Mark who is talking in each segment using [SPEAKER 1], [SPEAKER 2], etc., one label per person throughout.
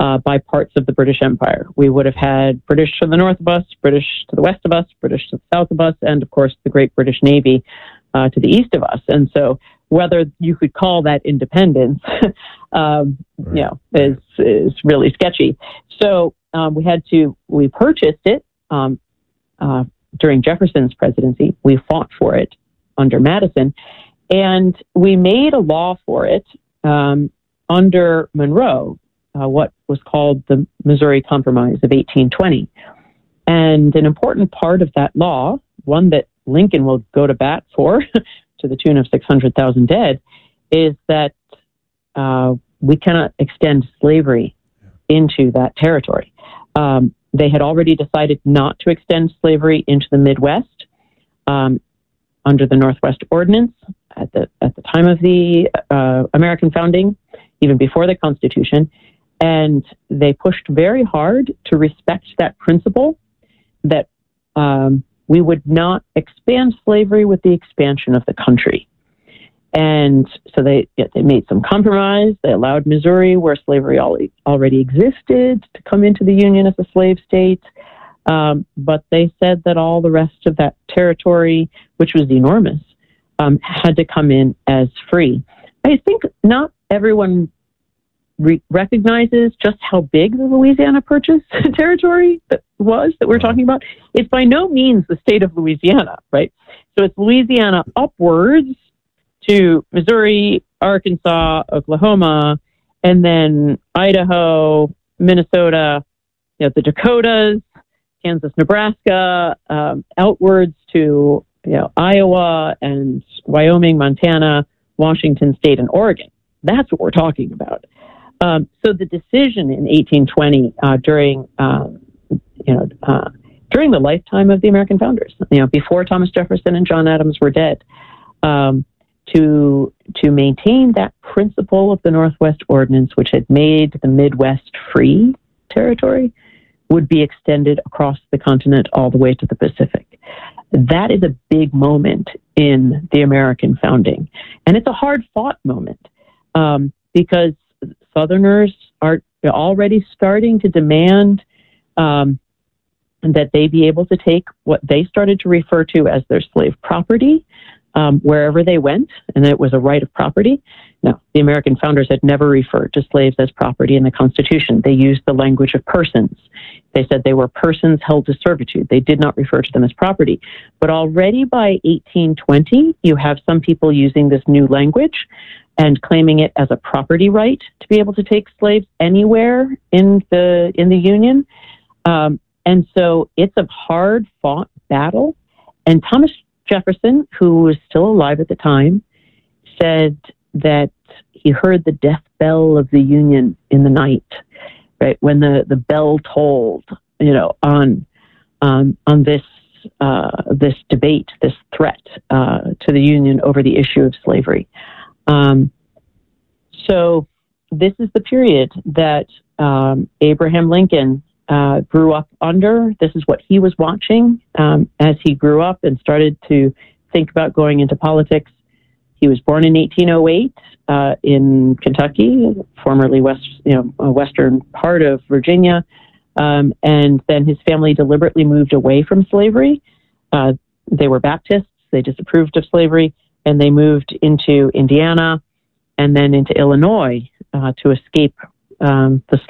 [SPEAKER 1] by parts of the British Empire. We would have had British to the north of us, British to the west of us, British to the south of us, and of course the Great British Navy to the east of us. And so whether you could call that independence, is really sketchy. So we purchased it during Jefferson's presidency. We fought for it under Madison, and we made a law for it under Monroe, what was called the Missouri Compromise of 1820. And an important part of that law, one that Lincoln will go to bat for to the tune of 600,000 dead, is that we cannot extend slavery into that territory. They had already decided not to extend slavery into the Midwest under the Northwest Ordinance at the time of the American founding, even before the Constitution. And they pushed very hard to respect that principle that we would not expand slavery with the expansion of the country. And so they made some compromise. They allowed Missouri, where slavery already existed, to come into the Union as a slave state. But they said that all the rest of that territory, which was enormous, had to come in as free. I think not everyone recognizes just how big the Louisiana Purchase territory that we're talking about. It's by no means the state of Louisiana, right? So it's Louisiana upwards to Missouri, Arkansas, Oklahoma, and then Idaho, Minnesota, the Dakotas, Kansas, Nebraska, outwards to Iowa and Wyoming, Montana, Washington State, and Oregon. That's what we're talking about. So the decision in 1820 during the lifetime of the American founders, before Thomas Jefferson and John Adams were dead, to maintain that principle of the Northwest Ordinance, which had made the Midwest free territory, would be extended across the continent all the way to the Pacific. That is a big moment in the American founding. And it's a hard-fought moment because Southerners are already starting to demand that they be able to take what they started to refer to as their slave property wherever they went, and it was a right of property. Now, the American founders had never referred to slaves as property in the Constitution. They used the language of persons. They said they were persons held to servitude. They did not refer to them as property. But already by 1820, you have some people using this new language and claiming it as a property right to be able to take slaves anywhere in the Union. And so it's a hard-fought battle. And Thomas Jefferson, who was still alive at the time, said that he heard the death bell of the Union in the night, right, when the bell tolled, on this debate, this threat to the Union over the issue of slavery. So this is the period that Abraham Lincoln grew up under. This is what he was watching as he grew up and started to think about going into politics. He was born in 1808 in Kentucky, formerly a western part of Virginia, and then his family deliberately moved away from slavery. They were Baptists. They disapproved of slavery, and they moved into Indiana and then into Illinois to escape the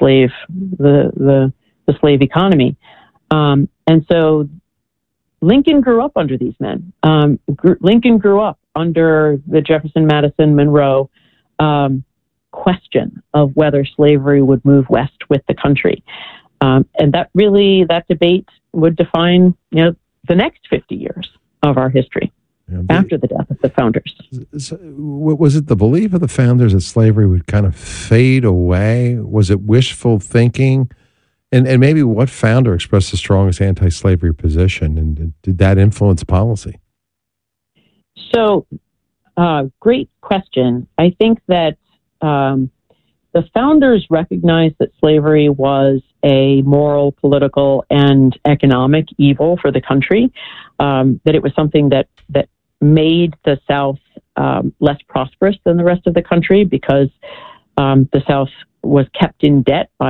[SPEAKER 1] slave economy. And so Lincoln grew up under these men. Lincoln grew up under the Jefferson, Madison, Monroe question of whether slavery would move west with the country. And that debate would define, the next 50 years of our history after the death of the founders.
[SPEAKER 2] So, was it the belief of the founders that slavery would kind of fade away? Was it wishful thinking? And maybe what founder expressed the strongest anti-slavery position, and did that influence policy?
[SPEAKER 1] So, great question. I think that the founders recognized that slavery was a moral, political, and economic evil for the country, that it was something that made the South less prosperous than the rest of the country because the South was kept in debt by